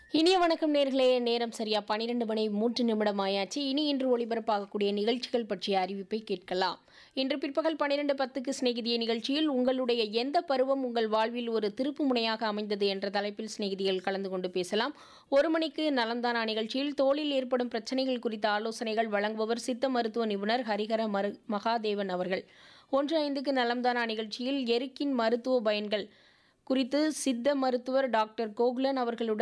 இனிய வணக்கம் நேர்களே. நேரம் சரியா 12 மணி 3 நிமிடம் ஆயாச்சு. இன்று ஒளிபரப்பாகக்கூடிய நிகழ்ச்சிகள் பற்றிய அறிவிப்பை கேட்கலாம். இன்று பிற்பகல் 12:10க்கு சிநேகிதிய நிகழ்ச்சியில் உங்களுடைய எந்த பருவம் உங்கள் வாழ்வில் ஒரு திருப்பு முனையாக அமைந்தது என்ற தலைப்பில் சிநேகிதிகள் கலந்து கொண்டு பேசலாம். 1 மணிக்கு நலம்தானா நிகழ்ச்சியில் தோலில் ஏற்படும் பிரச்சனைகள் குறித்த ஆலோசனைகள் வழங்குபவர் சித்த மருத்துவ நிபுணர் ஹரிஹர மகாதேவன் அவர்கள். 1:05க்கு நலம்தானா நிகழ்ச்சியில் எருக்கின் மருத்துவ பயன்கள் குறித்து சித்த மருத்துவர் டாக்டர் கோகுலன் அவர்களுடன்